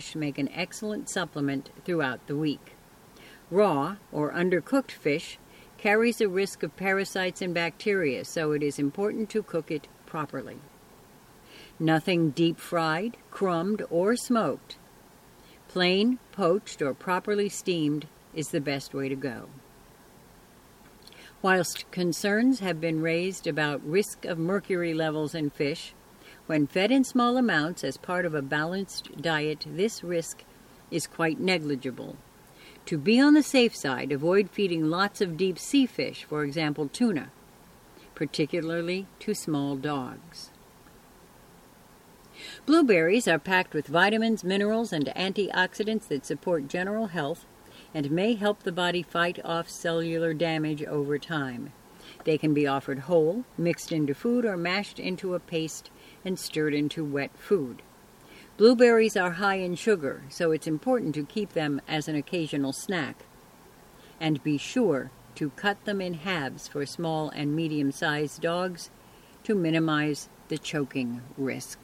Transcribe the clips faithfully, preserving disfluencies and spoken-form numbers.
make an excellent supplement throughout the week. Raw or undercooked fish carries a risk of parasites and bacteria, so it is important to cook it properly. Nothing deep-fried, crumbed, or smoked. Plain, poached, or properly steamed is the best way to go. Whilst concerns have been raised about risk of mercury levels in fish, when fed in small amounts as part of a balanced diet, this risk is quite negligible. To be on the safe side, avoid feeding lots of deep sea fish, for example tuna, particularly to small dogs. Blueberries are packed with vitamins, minerals, and antioxidants that support general health and may help the body fight off cellular damage over time. They can be offered whole, mixed into food, or mashed into a paste and stirred into wet food. Blueberries are high in sugar, so it's important to keep them as an occasional snack. And be sure to cut them in halves for small and medium-sized dogs to minimize the choking risk.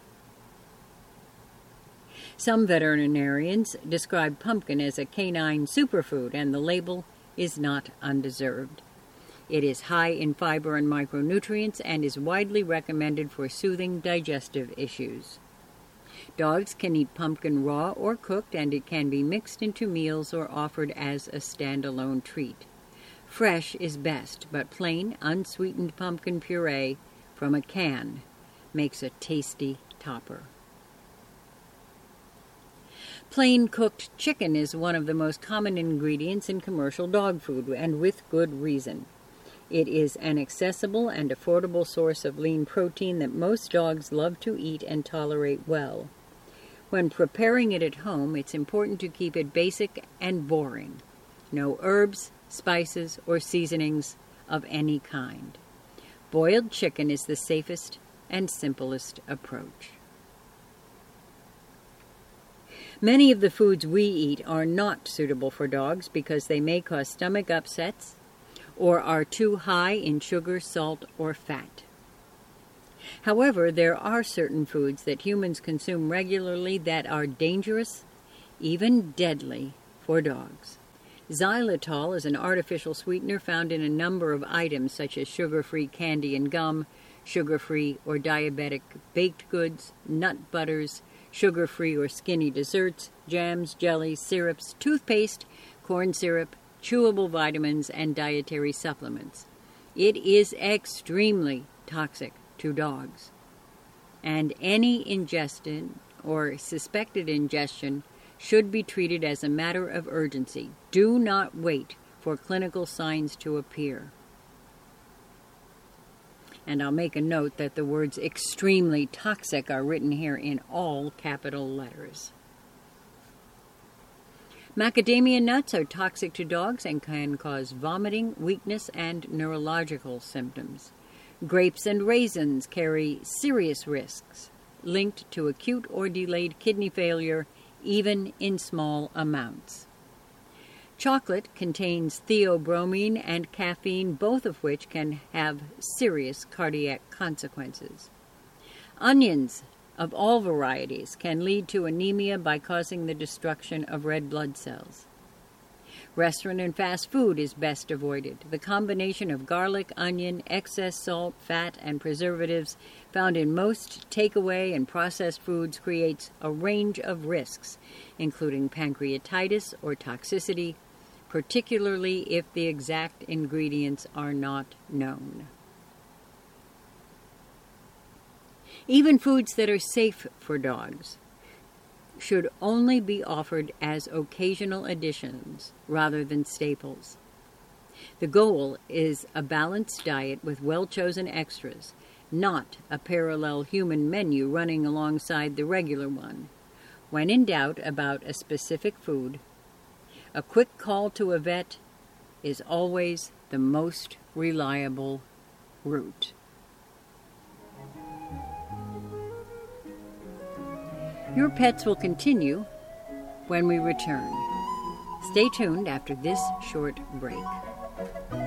Some veterinarians describe pumpkin as a canine superfood, and the label is not undeserved. It is high in fiber and micronutrients and is widely recommended for soothing digestive issues. Dogs can eat pumpkin raw or cooked, and it can be mixed into meals or offered as a standalone treat. Fresh is best, but plain, unsweetened pumpkin puree from a can makes a tasty topper. Plain cooked chicken is one of the most common ingredients in commercial dog food, and with good reason. It is an accessible and affordable source of lean protein that most dogs love to eat and tolerate well. When preparing it at home, it's important to keep it basic and boring. No herbs, spices, or seasonings of any kind. Boiled chicken is the safest and simplest approach. Many of the foods we eat are not suitable for dogs because they may cause stomach upsets or are too high in sugar, salt, or fat. However, there are certain foods that humans consume regularly that are dangerous, even deadly, for dogs. Xylitol is an artificial sweetener found in a number of items such as sugar-free candy and gum, sugar-free or diabetic baked goods, nut butters, sugar-free or skinny desserts, jams, jellies, syrups, toothpaste, corn syrup, chewable vitamins, and dietary supplements. It is extremely toxic to dogs, and any ingestion or suspected ingestion should be treated as a matter of urgency. Do not wait for clinical signs to appear. And I'll make a note that the words extremely toxic are written here in all capital letters. Macadamia nuts are toxic to dogs and can cause vomiting, weakness, and neurological symptoms. Grapes and raisins carry serious risks linked to acute or delayed kidney failure, even in small amounts. Chocolate contains theobromine and caffeine, both of which can have serious cardiac consequences. Onions of all varieties can lead to anemia by causing the destruction of red blood cells. Restaurant and fast food is best avoided. The combination of garlic, onion, excess salt, fat, and preservatives found in most takeaway and processed foods creates a range of risks, including pancreatitis or toxicity, particularly if the exact ingredients are not known. Even foods that are safe for dogs should only be offered as occasional additions rather than staples. The goal is a balanced diet with well-chosen extras, not a parallel human menu running alongside the regular one. When in doubt about a specific food, a quick call to a vet is always the most reliable route. Your pets will continue when we return. Stay tuned after this short break.